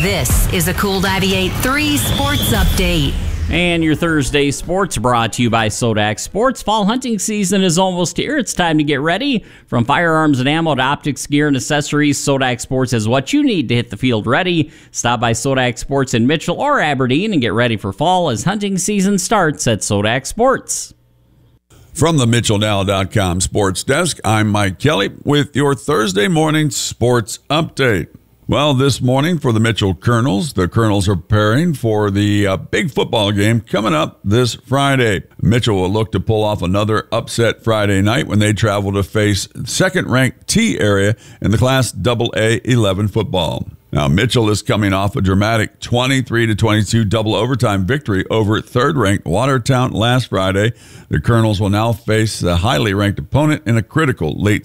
This is a Cool 98.3 Sports Update. And your Thursday sports brought to you by Sodax Sports. Fall hunting season is almost here. It's time to get ready. From firearms and ammo to optics, gear, and accessories, Sodax Sports has what you need to hit the field ready. Stop by Sodax Sports in Mitchell or Aberdeen and get ready for fall as hunting season starts at Sodax Sports. From the MitchellNow.com Sports Desk, I'm Mike Kelly with your Thursday morning sports update. Well, this morning for the Mitchell Colonels, the Colonels are preparing for the big football game coming up this Friday. Mitchell will look to pull off another upset Friday night when they travel to face second-ranked T area in the Class AA 11 football. Now, Mitchell is coming off a dramatic 23-22 double overtime victory over third-ranked Watertown last Friday. The Colonels will now face the highly ranked opponent in a critical late